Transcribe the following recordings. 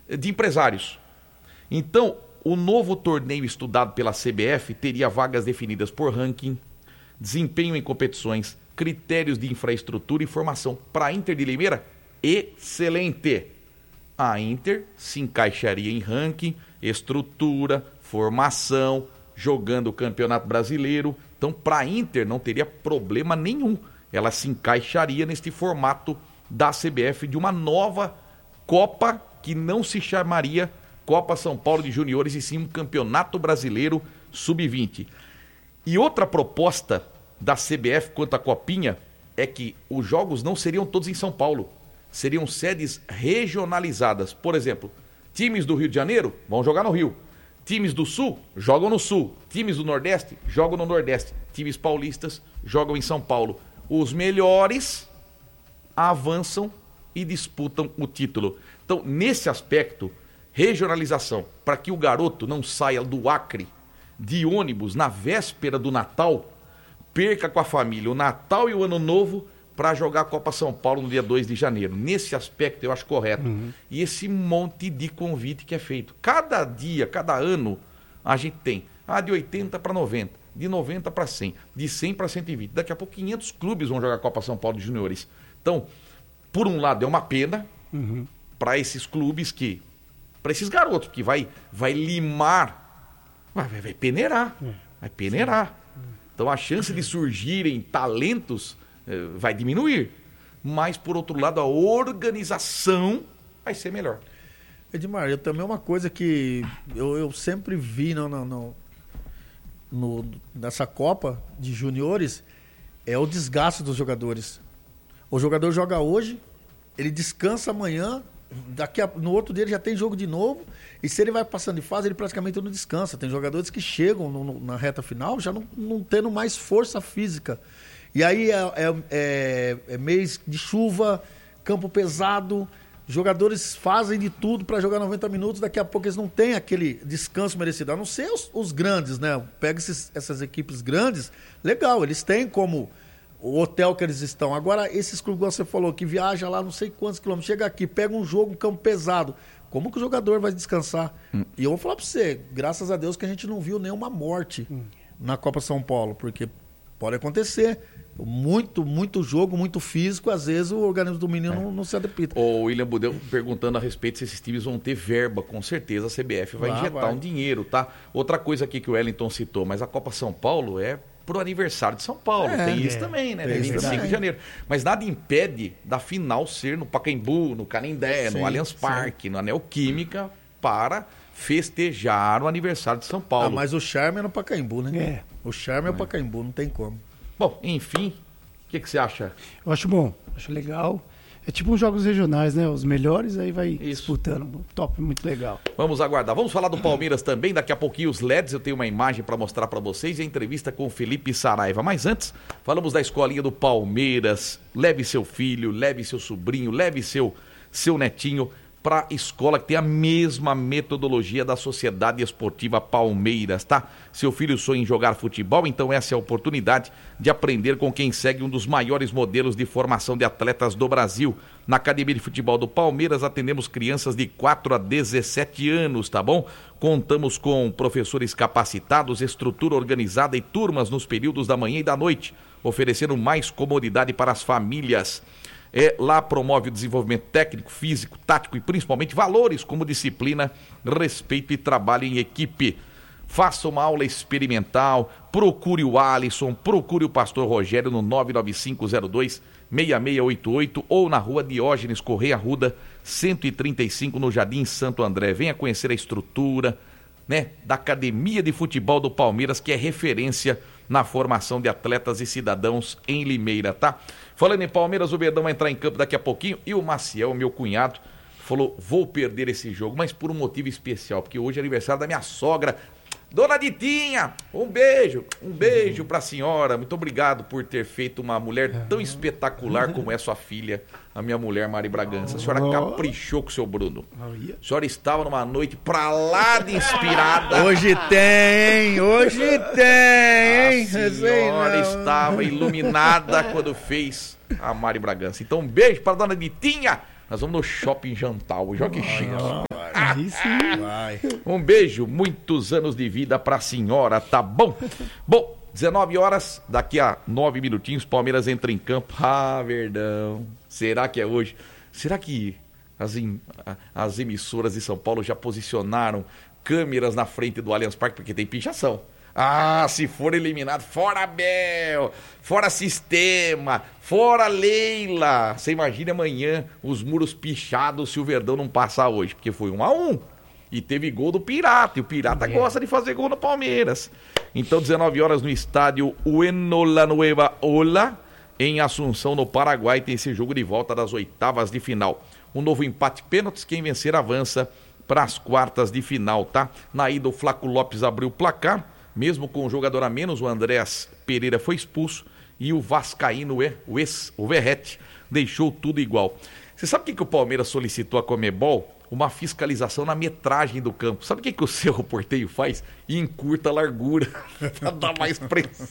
de empresários. Então, o novo torneio estudado pela CBF teria vagas definidas por ranking, desempenho em competições, critérios de infraestrutura e formação. Para a Inter de Limeira, excelente. A Inter se encaixaria em ranking, estrutura, formação, jogando o Campeonato Brasileiro. Então, para a Inter não teria problema nenhum. Ela se encaixaria neste formato da CBF de uma nova Copa que não se chamaria Copa São Paulo de Juniores e sim um Campeonato Brasileiro Sub-20. E outra proposta da CBF quanto à Copinha é que os jogos não seriam todos em São Paulo. Seriam sedes regionalizadas. Por exemplo, times do Rio de Janeiro vão jogar no Rio. Times do Sul jogam no Sul. Times do Nordeste jogam no Nordeste. Times paulistas jogam em São Paulo. Os melhores avançam e disputam o título. Então, nesse aspecto, regionalização, para que o garoto não saia do Acre de ônibus na véspera do Natal, perca com a família o Natal e o Ano Novo para jogar a Copa São Paulo no dia 2 de janeiro. Nesse aspecto eu acho correto. E esse monte de convite que é feito. Cada dia, cada ano, a gente tem de 80 para 90, de 90 para 100, de 100 para 120. Daqui a pouco 500 clubes vão jogar a Copa São Paulo de Juniores. Então, por um lado é uma pena para esses clubes que... para esses garotos, que vai limar, vai peneirar. Vai peneirar. Então a chance de surgirem talentos vai diminuir. Mas, por outro lado, a organização vai ser melhor. Edmar, eu também uma coisa que eu sempre vi nessa Copa de Juniores é o desgaste dos jogadores. O jogador joga hoje, ele descansa amanhã, no outro dia ele já tem jogo de novo, e se ele vai passando de fase, ele praticamente não descansa. Tem jogadores que chegam na reta final já não tendo mais força física. E aí é mês de chuva, campo pesado, jogadores fazem de tudo para jogar 90 minutos, daqui a pouco eles não têm aquele descanso merecido. A não ser os grandes, né? Pega essas equipes grandes, legal, eles têm como o hotel que eles estão. Agora, esses clubes que você falou, que viaja lá não sei quantos quilômetros, chega aqui, pega um jogo, um campo pesado. Como que o jogador vai descansar? E eu vou falar para você, graças a Deus que a gente não viu nenhuma morte na Copa São Paulo, porque pode acontecer. Muito jogo, muito físico, às vezes o organismo do menino não se adapta. O William Budeu perguntando a respeito se esses times vão ter verba. Com certeza a CBF vai injetar um dinheiro, tá? Outra coisa aqui que o Wellington citou, mas a Copa São Paulo é pro aniversário de São Paulo. Tem isso também, né? Tem 25 de janeiro. Mas nada impede da final ser no Pacaembu, no Canindé, no Allianz Parque, no Anel Química, para festejar o aniversário de São Paulo. Mas o charme é no Pacaembu, né? O charme é o Pacaembu, não tem como. Bom, enfim, o que você acha? Eu acho bom, acho legal. É tipo uns jogos regionais, né? Os melhores aí vai disputando. Top, muito legal. Vamos aguardar. Vamos falar do Palmeiras também. Daqui a pouquinho os LEDs. Eu tenho uma imagem para mostrar para vocês e a entrevista com o Felipe Saraiva. Mas antes, falamos da escolinha do Palmeiras. Leve seu filho, leve seu sobrinho, leve seu netinho para a escola que tem a mesma metodologia da Sociedade Esportiva Palmeiras, tá? Seu filho sonha em jogar futebol, então essa é a oportunidade de aprender com quem segue um dos maiores modelos de formação de atletas do Brasil. Na Academia de Futebol do Palmeiras atendemos crianças de 4 a 17 anos, tá bom? Contamos com professores capacitados, estrutura organizada e turmas nos períodos da manhã e da noite, oferecendo mais comodidade para as famílias. Lá promove o desenvolvimento técnico, físico, tático e principalmente valores como disciplina, respeito e trabalho em equipe. Faça uma aula experimental, procure o Alisson, procure o pastor Rogério no 99502-6688 ou na rua Diógenes Correia Arruda, 135 no Jardim Santo André. Venha conhecer a estrutura, né, da Academia de Futebol do Palmeiras, que é referência na formação de atletas e cidadãos em Limeira, tá? Falando em Palmeiras, o Verdão vai entrar em campo daqui a pouquinho e o Maciel, meu cunhado, falou, vou perder esse jogo, mas por um motivo especial, porque hoje é aniversário da minha sogra, Dona Ditinha, um beijo pra senhora, muito obrigado por ter feito uma mulher tão espetacular como é sua filha, a minha mulher Mari Bragança. A senhora caprichou com o seu Bruno. A senhora estava numa noite pra lá de inspirada. Hoje tem. A senhora estava iluminada quando fez a Mari Bragança. Então um beijo pra Dona Ditinha. Nós vamos no shopping jantar hoje, olha que chique. Aí sim. Vai. Um beijo, muitos anos de vida pra senhora, tá bom? Bom, 19 horas, daqui a 9 minutinhos, Palmeiras entra em campo. Ah, Verdão, será que é hoje? Será que as emissoras de São Paulo já posicionaram câmeras na frente do Allianz Parque? Porque tem pichação. Ah, se for eliminado, fora Abel, fora Sistema, fora Leila. Você imagina amanhã os muros pichados se o Verdão não passar hoje, porque foi 1-1. E teve gol do Pirata, e o Pirata gosta de fazer gol no Palmeiras. Então, 19 horas no estádio Uenola Nueva Ola, em Assunção, no Paraguai, tem esse jogo de volta das oitavas de final. Um novo empate pênaltis, quem vencer avança para as quartas de final, tá? Na ida, o Flaco Lopes abriu o placar. Mesmo com um jogador a menos, o Andréas Pereira foi expulso e o vascaíno, o Verrete, deixou tudo igual. Você sabe o que o Palmeiras solicitou à Conmebol? Uma fiscalização na metragem do campo. Sabe o que o Cerro Porteio faz? Encurta a largura pra dar mais pressão.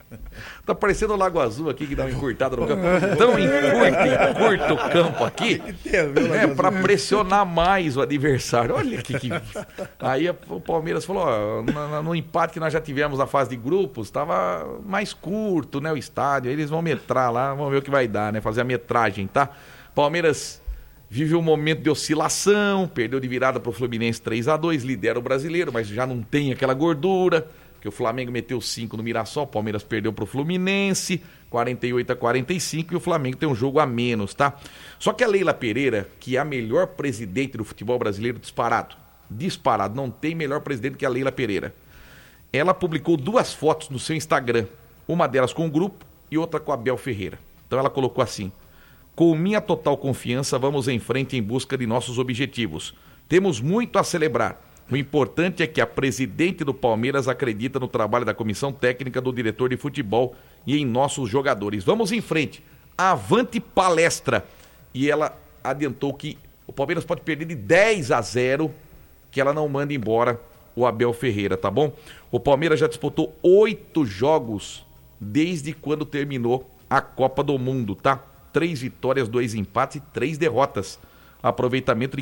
Tá parecendo o Lago Azul aqui, que dá uma encurtada no campo. Então encurta o campo aqui, pra pressionar mais o adversário. Olha que... Aí o Palmeiras falou, ó, no empate que nós já tivemos na fase de grupos, tava mais curto, né, o estádio. Aí eles vão metrar lá, vamos ver o que vai dar, né, fazer a metragem, tá? Palmeiras vive um momento de oscilação, perdeu de virada para o Fluminense 3-2, lidera o Brasileiro, mas já não tem aquela gordura, porque o Flamengo meteu 5 no Mirassol, o Palmeiras perdeu para o Fluminense, 48-45, e o Flamengo tem um jogo a menos, tá? Só que a Leila Pereira, que é a melhor presidente do futebol brasileiro, disparado, não tem melhor presidente que a Leila Pereira. Ela publicou 2 fotos no seu Instagram, uma delas com o grupo e outra com a Abel Ferreira. Então ela colocou assim: com minha total confiança, vamos em frente em busca de nossos objetivos. Temos muito a celebrar. O importante é que a presidente do Palmeiras acredita no trabalho da comissão técnica, do diretor de futebol e em nossos jogadores. Vamos em frente. Avante palestra. E ela adiantou que o Palmeiras pode perder de 10-0, que ela não manda embora o Abel Ferreira, tá bom? O Palmeiras já disputou 8 jogos desde quando terminou a Copa do Mundo, tá? 3 vitórias, 2 empates e 3 derrotas. Aproveitamento de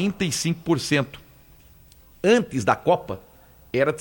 45%. Antes da Copa, era de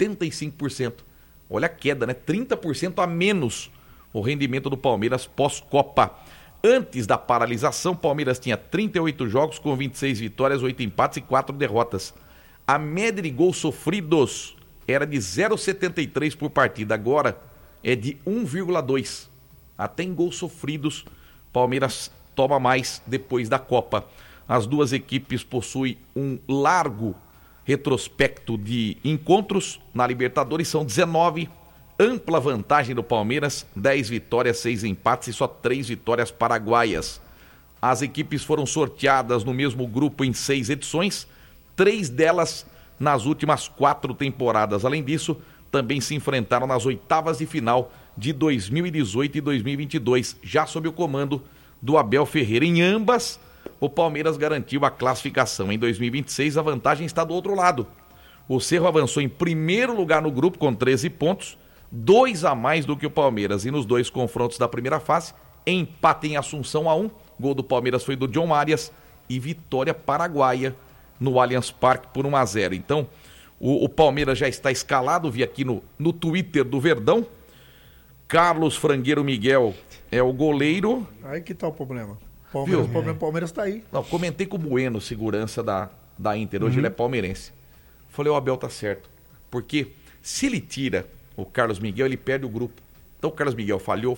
75%. Olha a queda, né? 30% a menos o rendimento do Palmeiras pós-Copa. Antes da paralisação, o Palmeiras tinha 38 jogos com 26 vitórias, 8 empates e 4 derrotas. A média de gols sofridos era de 0,73 por partida. Agora é de 1,2. Até em gols sofridos, Palmeiras toma mais depois da Copa. As duas equipes possuem um largo retrospecto de encontros na Libertadores, são 19, ampla vantagem do Palmeiras, 10 vitórias, 6 empates e só 3 vitórias paraguaias. As equipes foram sorteadas no mesmo grupo em 6 edições, 3 delas nas últimas 4 temporadas. Além disso, também se enfrentaram nas oitavas de final de 2018 e 2022, já sob o comando do Abel Ferreira. Em ambas, o Palmeiras garantiu a classificação. Em 2026, a vantagem está do outro lado. O Cerro avançou em primeiro lugar no grupo com 13 pontos, 2 a mais do que o Palmeiras. E nos 2 confrontos da primeira fase, empate em Assunção a 1. Gol do Palmeiras foi do John Arias e vitória paraguaia no Allianz Parque por 1-0. Então, o Palmeiras já está escalado, vi aqui no Twitter do Verdão. Carlos Frangueiro Miguel é o goleiro. Aí que tá o problema. O Palmeiras tá aí. Não, comentei com o Bueno, segurança da Inter. Hoje ele é palmeirense. Falei, o Abel tá certo. Porque se ele tira o Carlos Miguel, ele perde o grupo. Então o Carlos Miguel falhou,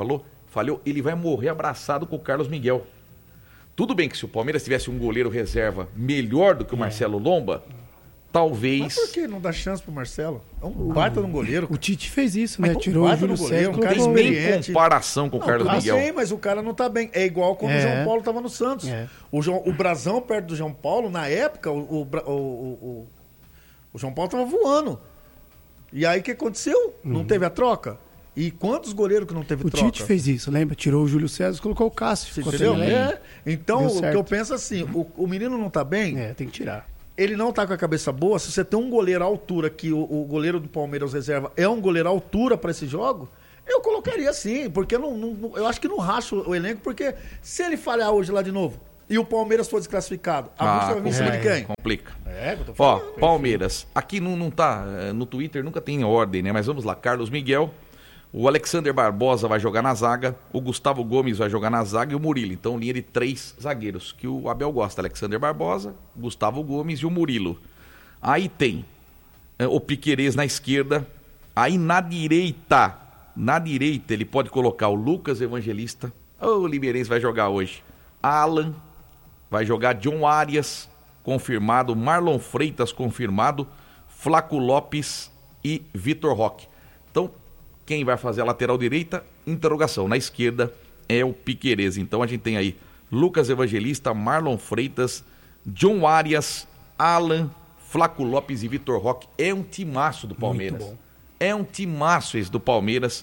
ele vai morrer abraçado com o Carlos Miguel. Tudo bem que se o Palmeiras tivesse um goleiro reserva melhor do que o Marcelo Lomba, talvez... Mas por que não dá chance pro Marcelo? É um baita de um goleiro. O Tite fez isso, né? Tirou o Júlio César. Um cara experiente. Em comparação com o Carlos Miguel. Sim, mas o cara não tá bem. É igual quando o João Paulo tava no Santos. O Brazão, perto do João Paulo, na época, o João Paulo tava voando. E aí o que aconteceu? Não teve a troca? E quantos goleiros que não teve troca? O Tite fez isso, lembra? Tirou o Júlio César e colocou o Cássio. Entendeu? Então, o que eu penso assim, o menino não tá bem... tem que tirar. Ele não tá com a cabeça boa. Se você tem um goleiro à altura, que o goleiro do Palmeiras reserva é um goleiro à altura para esse jogo, eu colocaria sim, porque eu acho que não racha o elenco, porque se ele falhar hoje lá de novo, e o Palmeiras for desclassificado, a busca vai vir em cima de quem? Complica. É, que eu tô falando. Palmeiras. Aqui não tá, no Twitter nunca tem ordem, né? Mas vamos lá, Carlos Miguel, o Alexander Barbosa vai jogar na zaga, o Gustavo Gomes vai jogar na zaga e o Murilo. Então, linha de 3 zagueiros, que o Abel gosta. Alexander Barbosa, Gustavo Gomes e o Murilo. Aí tem o Piquerez na esquerda. Aí na direita ele pode colocar o Lucas Evangelista. O Liberense vai jogar hoje. Alan, vai jogar John Arias, confirmado. Marlon Freitas, confirmado. Flaco Lopes e Vitor Roque. Então, quem vai fazer a lateral direita? Interrogação. Na esquerda é o Piquerez. Então a gente tem aí Lucas Evangelista, Marlon Freitas, John Arias, Alan, Flaco Lopes e Vitor Roque. É um timaço do Palmeiras. Muito bom. É um timaço esse do Palmeiras.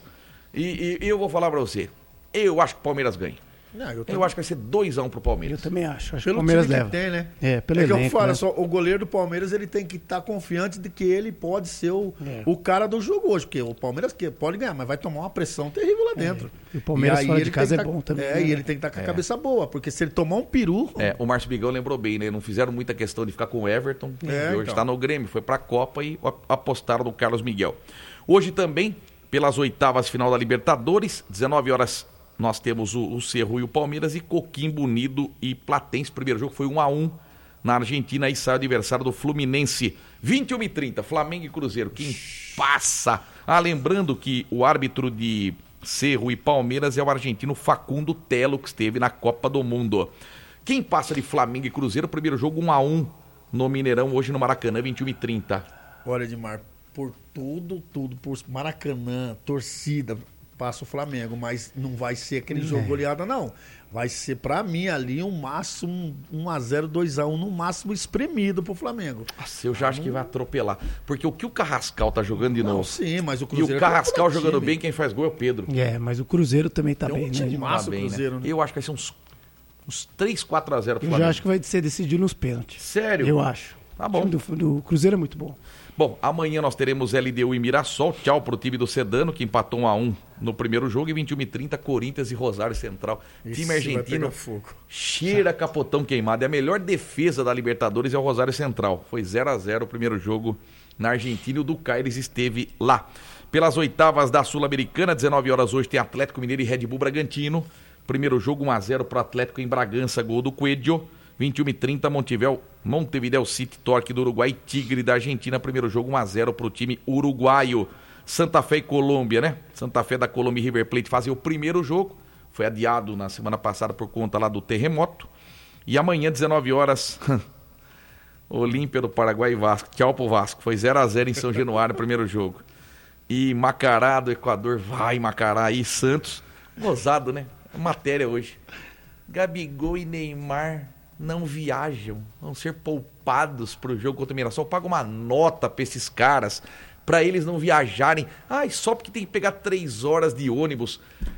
E eu vou falar pra você. Eu acho que o Palmeiras ganha. Não, eu acho que vai ser 2-1 pro Palmeiras. Eu também acho. Acho que Pelo o Palmeiras time leva. que tem, né? Pelo é que elenco, eu falo, né? só, o goleiro do Palmeiras ele tem que estar confiante de que ele pode ser o cara do jogo hoje, porque o Palmeiras pode ganhar, mas vai tomar uma pressão terrível lá dentro. E o Palmeiras fora de casa é bom também. E ele tem que estar com a cabeça boa, porque se ele tomar um peru... O Márcio Bigão lembrou bem, né? Não fizeram muita questão de ficar com o Everton, que hoje está no Grêmio, foi pra Copa e apostaram no Carlos Miguel. Hoje também, pelas oitavas final da Libertadores, 19 horas... Nós temos o Cerro e o Palmeiras e Coquimbo Unido e Platense. O primeiro jogo foi 1-1 na Argentina. Aí sai o adversário do Fluminense. 21h30, Flamengo e Cruzeiro. Quem passa? Lembrando que o árbitro de Cerro e Palmeiras é o argentino Facundo Telo, que esteve na Copa do Mundo. Quem passa de Flamengo e Cruzeiro? Primeiro jogo 1-1 no Mineirão, hoje no Maracanã, 21h30. Olha, Edmar, por tudo, por Maracanã, torcida... Passa o Flamengo, mas não vai ser aquele jogo goleada, não. Vai ser, pra mim, ali um máximo 1-0, 2-1, no máximo espremido pro Flamengo. Nossa, eu já acho que vai atropelar. Porque o que o Carrascal tá jogando de novo. Sim, mas o Cruzeiro. E o Carrascal jogando bem, quem faz gol é o Pedro. Mas o Cruzeiro também tá bem, né? Massa o Cruzeiro, né? Eu acho que vai ser uns 3-4-0 pro Flamengo. Eu já acho que vai ser decidido nos pênaltis. Sério? Eu acho. Tá bom. O time do Cruzeiro é muito bom. Bom, amanhã nós teremos LDU e Mirassol. Tchau pro time do Sedano, que empatou 1-1 no primeiro jogo. E 21h30, Corinthians e Rosário Central. Time argentino cheira capotão queimado. É a melhor defesa da Libertadores é o Rosário Central. Foi 0-0 o primeiro jogo na Argentina e o Ducaires esteve lá. Pelas oitavas da Sul-Americana, 19 horas hoje, tem Atlético Mineiro e Red Bull Bragantino. Primeiro jogo 1-0 pro Atlético em Bragança, gol do Coelho. 21h30, Montevideo City, Torque do Uruguai e Tigre da Argentina. Primeiro jogo 1-0 para o time uruguaio. Santa Fé e Colômbia, né? Santa Fé da Colômbia e River Plate fazem o primeiro jogo. Foi adiado na semana passada por conta lá do terremoto. E amanhã, 19 horas, Olímpia do Paraguai e Vasco. Tchau pro Vasco. Foi 0-0 em São Januário, primeiro jogo. E Macará do Equador, vai Macará e Santos. Gozado, né? Matéria hoje. Gabigol e Neymar não viajam, vão ser poupados pro jogo contra o Mirassol. Paga uma nota pra esses caras, pra eles não viajarem. Só porque tem que pegar 3 horas de ônibus.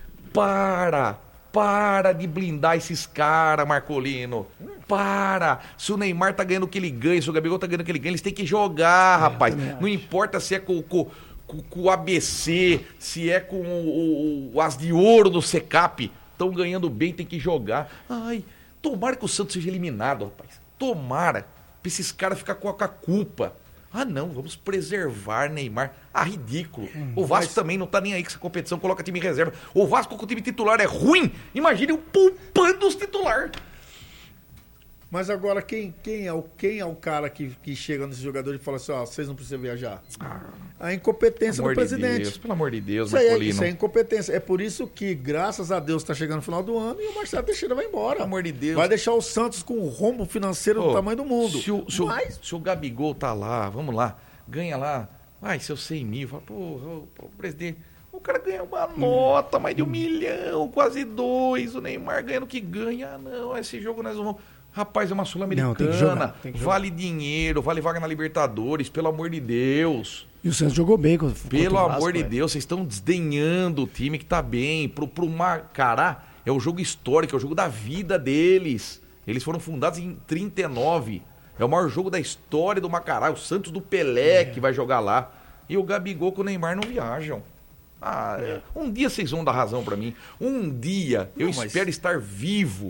Para de blindar esses caras, Marcolino. Para. Se o Neymar tá ganhando o que ele ganha, se o Gabigol tá ganhando o que ele ganha, eles têm que jogar, rapaz. Não importa se é com o ABC, se é com o As de Ouro do Secap. Estão ganhando bem, tem que jogar. Tomara que o Santos seja eliminado, rapaz. Tomara. Pra esses caras ficarem com a culpa. Não, vamos preservar Neymar. Ridículo. O Vasco também não tá nem aí com essa competição, coloca time em reserva. O Vasco com o time titular é ruim. Imagine o poupando os titulares. Mas agora, quem é o cara que chega nesse jogador e fala assim, vocês não precisam viajar? A incompetência do presidente. Pelo amor de Deus, Marcolino. Isso é incompetência. É por isso que, graças a Deus, está chegando no final do ano e o Marcelo Teixeira vai embora. Pelo amor de Deus. Vai deixar o Santos com um rombo financeiro do tamanho do mundo. Se o Gabigol tá lá, vamos lá, ganha lá, seus 100 mil, fala, presidente, o cara ganha uma nota, mais de 1 milhão, quase 2, o Neymar ganhando o que ganha. Não, esse jogo nós não vamos... Rapaz, é uma Sul-Americana, vale dinheiro, vale vaga na Libertadores, pelo amor de Deus. E o Santos jogou bem pelo amor de Deus, vocês estão desdenhando o time que tá bem. Pro Macará, é o jogo histórico, é o jogo da vida deles. Eles foram fundados em 39. É o maior jogo da história do Macará, o Santos do Pelé que vai jogar lá. E o Gabigol com o Neymar não viajam. Um dia vocês vão dar razão pra mim. Um dia eu espero estar vivo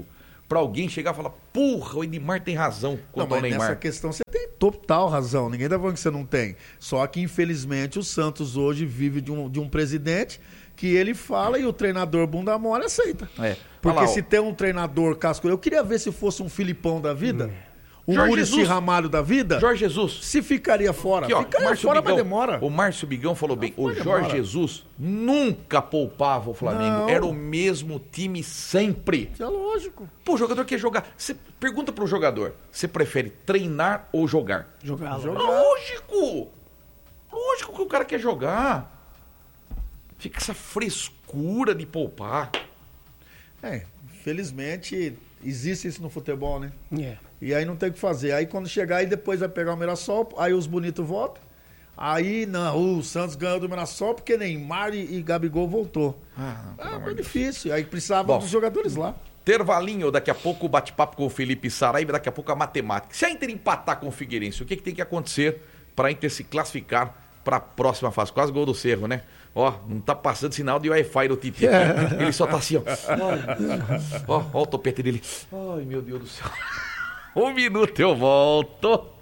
pra alguém chegar e falar, porra, o Edmar tem razão quanto ao Neymar. Nessa questão você tem total razão, ninguém tá falando que você não tem. Só que, infelizmente, o Santos hoje vive de um presidente que ele fala e o treinador bunda mole aceita. Porque lá, se tem um treinador casco... Eu queria ver se fosse um Filipão da vida... Um Muricy Ramalho da vida? Jorge Jesus. Se ficaria fora. Aqui, ó, ficaria fora, Bigão, mas demora. O Márcio Bigão falou bem. O Jorge Jesus nunca poupava o Flamengo. Não. Era o mesmo time sempre. É lógico. Pô, o jogador quer jogar. Você pergunta pro jogador, você prefere treinar ou jogar? Jogar. Lógico! Lógico que o cara quer jogar. Fica essa frescura de poupar. Infelizmente, existe isso no futebol, né? É. E aí não tem o que fazer. Aí quando chegar, aí depois vai pegar o Mirassol, aí os bonitos voltam. Aí, não, o Santos ganhou do Mirassol porque Neymar e Gabigol voltou. Foi difícil. Aí precisava dos jogadores lá. Intervalinho, daqui a pouco o bate-papo com o Felipe Saraiva, daqui a pouco a matemática. Se a Inter empatar com o Figueirense, o que tem que acontecer para a Inter se classificar para a próxima fase? Quase gol do Cerro, né? Ó, não tá passando sinal de Wi-Fi do Titi. Ele só tá assim, ó. Ó o topete dele. Ai, meu Deus do céu. 1 minuto eu volto.